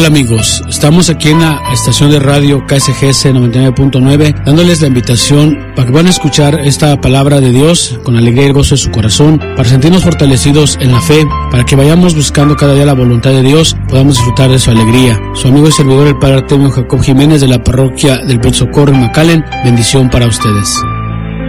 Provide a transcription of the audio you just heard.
Hola amigos, estamos aquí en la estación de radio KSGS 99.9 dándoles la invitación para que puedan escuchar esta palabra de Dios con alegría y el gozo de su corazón, para sentirnos fortalecidos en la fe, para que vayamos buscando cada día la voluntad de Dios, podamos disfrutar de su alegría. Su amigo y servidor el Padre Artemio Jacob Jiménez de la parroquia del Buen Socorro en McAllen, bendición para ustedes.